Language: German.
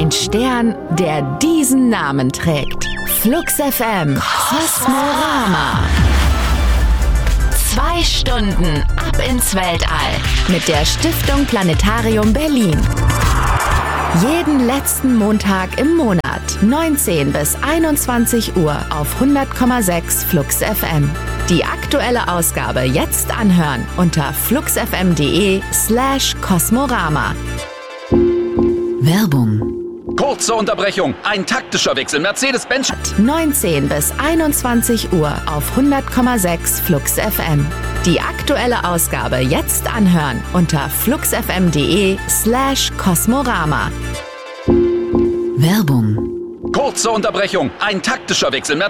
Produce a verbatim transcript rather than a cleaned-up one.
Ein Stern, der diesen Namen trägt. Flux F M. Kosmorama. Zwei Stunden ab ins Weltall mit der Stiftung Planetarium Berlin. Jeden letzten Montag im Monat, neunzehn bis einundzwanzig Uhr auf hundert Komma sechs Flux F M. Die aktuelle Ausgabe jetzt anhören unter fluxfm.de slash Kosmorama. Werbung. Kurze Unterbrechung, ein taktischer Wechsel. Mercedes-Benz. neunzehn bis einundzwanzig Uhr auf hundert Komma sechs Flux F M. Die aktuelle Ausgabe jetzt anhören unter fluxfm.de slash Kosmorama. Werbung. Kurze Unterbrechung, ein taktischer Wechsel.